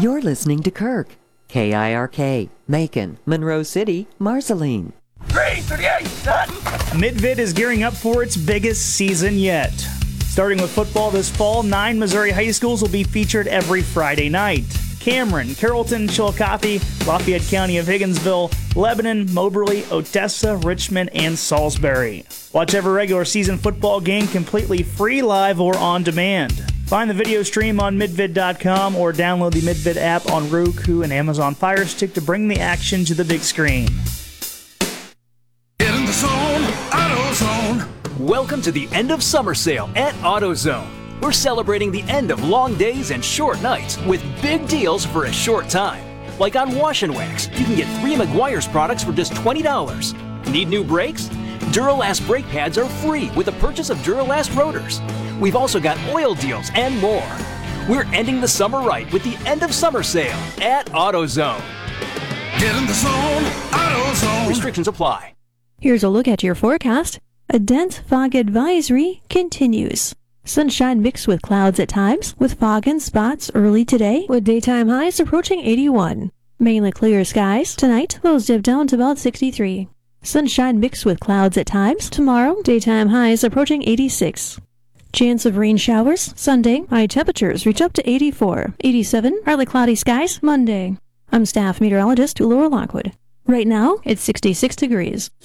You're listening to Kirk. KIRK, Macon, Monroe City, Marceline. 338, son! Midvid is gearing up for its biggest season yet. Starting with football this fall, 9 Missouri high schools will be featured every Friday night. Cameron, Carrollton, Chillicothe, Lafayette County of Higginsville, Lebanon, Moberly, Odessa, Richmond, and Salisbury. Watch every regular season football game completely free, live, or on demand. Find the video stream on midvid.com or download the Midvid app on Roku and Amazon Fire Stick to bring the action to the big screen. Get in the zone, AutoZone. Welcome to the end of summer sale at AutoZone. We're celebrating the end of long days and short nights with big deals for a short time. Like on Wash and Wax, you can get 3 Meguiar's products for just $20. Need new brakes? Duralast brake pads are free with the purchase of Duralast rotors. We've also got oil deals and more. We're ending the summer right with the end of summer sale at AutoZone. Get in the zone, AutoZone. Restrictions apply. Here's a look at your forecast. A dense fog advisory continues. Sunshine mixed with clouds at times, with fog and spots early today, with daytime highs approaching 81. Mainly clear skies. Tonight, lows dip down to about 63. Sunshine mixed with clouds at times. Tomorrow, daytime highs approaching 86. Chance of rain showers. Sunday, high temperatures reach up to 84. 87, partly cloudy skies Monday. I'm staff meteorologist Laura Lockwood. Right now, it's 66 degrees.